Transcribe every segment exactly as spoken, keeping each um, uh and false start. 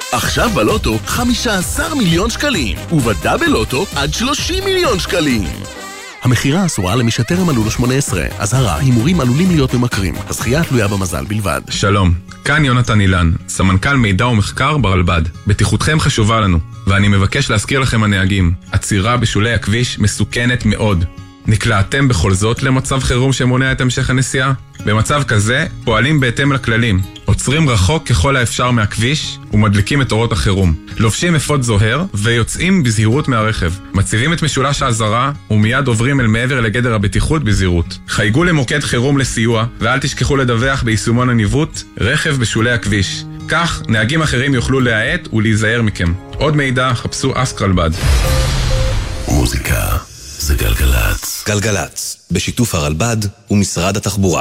עכשיו בלוטו חמישה עשר מיליון שקלים, ובדאבל לוטו עד שלושים מיליון שקלים. המחירה אסורה למי שטרם מלאו לו שמונה עשרה. אזהרה, הימורים עלולים להיות ממכרים. הזכייה תלויה במזל בלבד. שלום, כאן יונתן אילן, סמנכ"ל מידע ומחקר ברלב"ד. בטיחותכם חשובה לנו, ואני מבקש להזכיר לכם הנהגים, עצירה בשולי הכביש מסוכנת מאוד. נקלעתם בכל זאת למצב חירום שמונע את המשך הנסיעה? במצב כזה פועלים בהתאם לכללים, עוצרים רחוק ככל האפשר מהכביש ומדליקים את אורות החירום, לובשים אפוד זוהר ויוצאים בזהירות מהרכב, מציבים את משולש האזהרה ומיד עוברים אל מעבר לגדר הבטיחות בזהירות. חייגו למוקד חירום לסיוע ואל תשכחו לדווח ביישומון הניווט רכב בשולי הכביש, כך נהגים אחרים יוכלו להאט ולהיזהר מכם. עוד מידע חפשו אסק רלב"ד. מוזיקה זה גלגלץ. גלגלץ, בשיתוף הרלב"ד ומשרד התחבורה.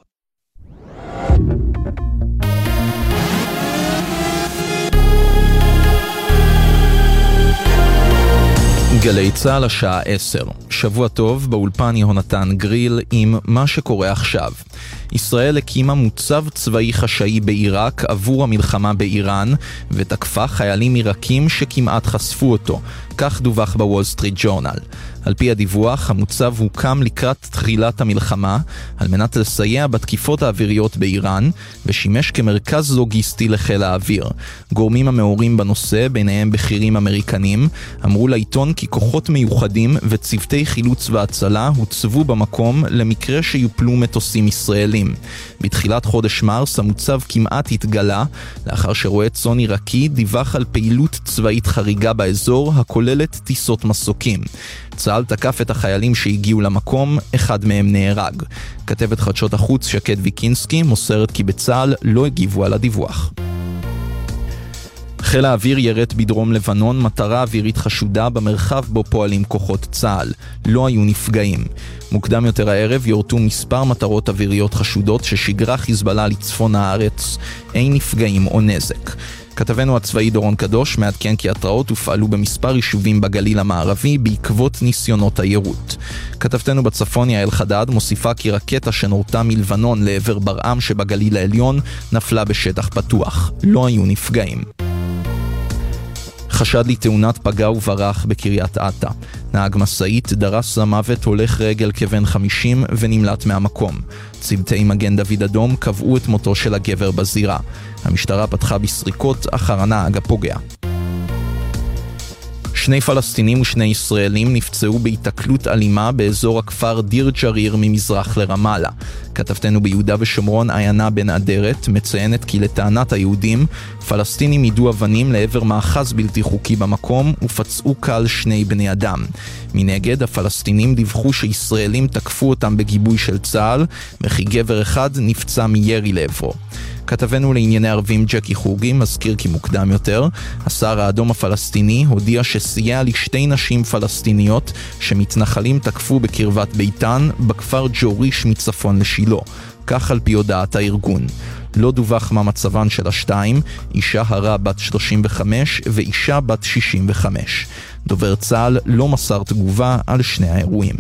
גלי צהל השעה עשר. שבוע טוב, באולפן יהונתן גריל עם מה שקורה עכשיו. ישראל הקימה מוצב צבאי חשאי בעיראק עבור המלחמה באיראן, ותקפה חיילים עיראקים שכמעט חשפו אותו. כך דווח בוול סטריט ג'ורנל. על פי הדיווח, המוצב הוקם לקראת תחילת המלחמה, על מנת לסייע בתקיפות האוויריות באיראן, ושימש כמרכז לוגיסטי לחיל האוויר. גורמים המעורים בנושא, ביניהם בכירים אמריקנים, אמרו לעיתון כי כוחות מיוחדים וצוותי חילוץ והצלה הוצבו במקום למקרה שיופלו מטוסים ישראלים. בתחילת חודש מרס המוצב כמעט התגלה, לאחר שרואה צאן עיראקי דיווח על פעילות צבאית חריגה באזור, הכוללת טיסות מסוקים. צה"ל תקף את החיילים שהגיעו למקום, אחד מהם נהרג. כתבת חדשות החוץ שקד ויקינסקי מוסרת כי בצה"ל לא הגיבו על הדיווח. חיל האוויר ירט בדרום לבנון מטרה אווירית חשודה במרחב בו פועלים כוחות צה"ל. לא היו נפגעים. מוקדם יותר הערב יורטו מספר מטרות אוויריות חשודות ששיגרה חיזבאללה לצפון הארץ. אין נפגעים או נזק. כתבנו הצבאי דורון קדוש מעדכן כי התראות הופעלו במספר יישובים בגליל המערבי בעקבות ניסיונות היירוט. כתבתנו בצפון יעל חדד מוסיפה כי רקטה שנורתה מלבנון לעבר ברעם שבגליל העליון נפלה בשטח פתוח. לא היו נפגעים. חשד לתאונת פגע וברח בקריית אתא. נהג מסעית דרס למוות הולך רגל כבן חמישים ונמלט מהמקום. צוותי מגן דוד אדום קבעו את מותו של הגבר בזירה. המשטרה פתחה בסריקות אחר הנהג הפוגע. שני פלסטינים ושני ישראלים נפצעו בהתקלות אלימה באזור הכפר דיר ג'ריר ממזרח לרמאללה. כתבתנו ביהודה ושומרון עיינה בן אדרת מציינת כי לטענת היהודים, פלסטינים יידו אבנים לעבר מאחז בלתי חוקי במקום ופצעו קל שני בני אדם. מנגד, הפלסטינים דיווחו שישראלים תקפו אותם בגיבוי של צה"ל, וכי גבר אחד נפצע מירי לעברו. כתבנו לענייני ערבים ג'קי חוגי מזכיר כי מוקדם יותר, הסהר האדום הפלסטיני הודיע שסייע לשתי נשים פלסטיניות שמתנחלים תקפו בקרבת ביתן בכפר ג'וריש מצפון לשילו. כך על פי הודעת הארגון. לא דווח מה מצבן של השתיים, אישה הרה בת שלושים וחמש ואישה בת שישים וחמש. דובר צה"ל לא מסר תגובה על שני האירועים.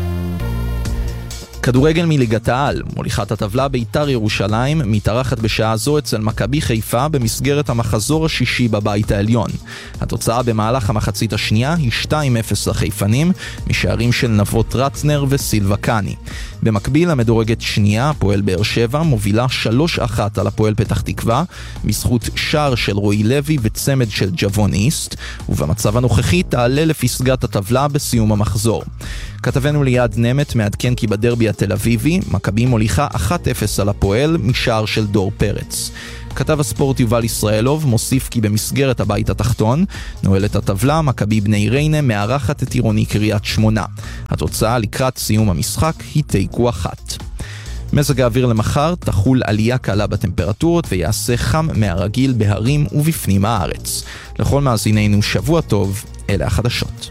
כדורגל מליגת העל, מוליכת הטבלה בית"ר ירושלים, מתארחת בשעה זו אצל מכבי חיפה במסגרת המחזור השישי בבית העליון. התוצאה במהלך המחצית השנייה היא שתיים אפס לחיפנים, משערים של נבות רצנר וסילבה קני. במקביל המדורגת שנייה, הפועל באר שבע, מובילה שלוש אחת על הפועל פתח תקווה, בזכות שער של רועי לוי וצמד של ג'וון איסט, ובמצב הנוכחי תעלה לפסגת הטבלה בסיום המחזור. כתבנו ליד נמת מעדכן כי בדרבי התל אביבי, מכבי מוליכה אחת אפס על הפועל משער של דור פרץ. כתב הספורט יובל ישראלוב מוסיף כי במסגרת הבית התחתון נועלת הטבלה מכבי בני ריינה מארחת את עירוני קריית שמונה. התוצאה לקראת סיום המשחק היא תיקו אחת. מזג האוויר למחר תחול עלייה קלה בטמפרטורות ויעשה חם מהרגיל בהרים ובפנים הארץ. לכל מאזינינו שבוע טוב, אלה החדשות.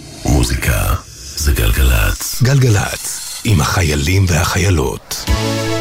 מוזיקה זה גלגלץ. גלגלץ, עם החיילים והחיילות.